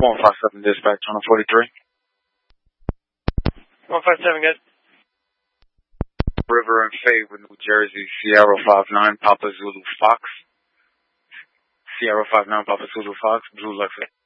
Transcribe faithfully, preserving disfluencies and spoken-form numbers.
one five seven dispatch on a forty-three. one five seven, guys. River and Fayewood, New Jersey, Sierra five nine, Papa Zulu Fox. Sierra five nine, Papa Zulu Fox, Blue Lexus.